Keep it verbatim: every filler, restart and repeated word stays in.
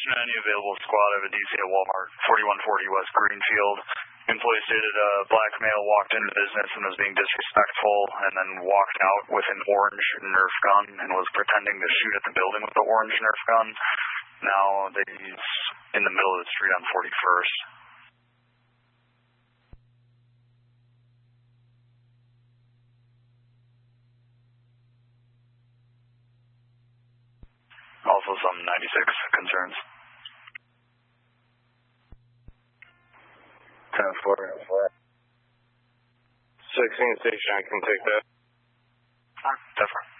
attention to any available squad of a D C at Walmart, forty-one forty West Greenfield. Employee stated a black male walked into business and was being disrespectful and then walked out with an orange Nerf gun and was pretending to shoot at the building with the orange Nerf gun. Now he's in the middle of the street on forty-first. Also some ninety-six concerns. ten four. sixteen station, I can take that. Different.